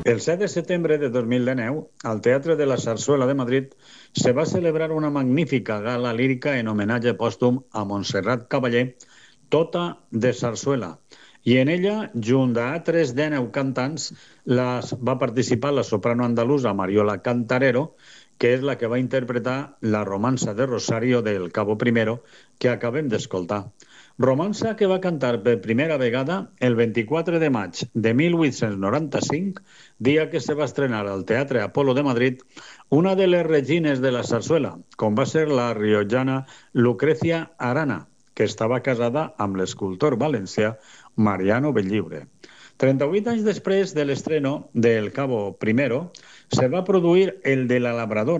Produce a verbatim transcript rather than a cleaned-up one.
El set de setembre de dos mil dinou, al Teatre de la Zarzuela de Madrid, se va celebrar una magnífica gala lírica en homenatge pòstum a Montserrat Caballé, tota de Zarzuela. I en ella, junt d'altres dinou cantants, les, va participar la soprano andalusa Mariola Cantarero, que és la que va interpretar la romança de Rosario del Cabo Primero, que acabem d'escoltar. Romança que va cantar per primera vegada el vint-i-quatre de maig de mil vuit-cents noranta-cinc, dia que se va estrenar al Teatre Apolo de Madrid, una de les regines de la sarsuela, com va ser la riojana Lucrecia Arana, que estava casada amb l'escultor valencià Mariano Bellibre. trenta-vuit anys després de l'estreno del Cabo Primero, se va produir el de la Labrador,